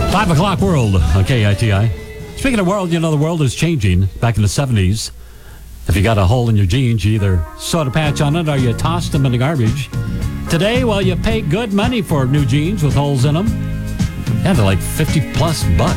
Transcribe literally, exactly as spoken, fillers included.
Five o'clock world on K I T I. Speaking of world, you know, the world is changing. Back in the seventies, if you got a hole in your jeans, you either sewed a patch on it or you tossed them in the garbage. Today, well, you pay good money for new jeans with holes in them. Yeah, they're like fifty plus bucks.